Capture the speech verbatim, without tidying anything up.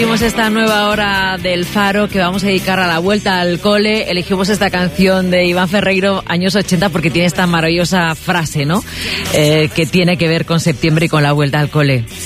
abrimos esta nueva hora del Faro que vamos a dedicar a la vuelta al cole. Elegimos esta canción de Iván Ferreiro, años ochenta, porque tiene esta maravillosa frase, ¿no? Eh, que tiene que ver con septiembre y con la vuelta al cole.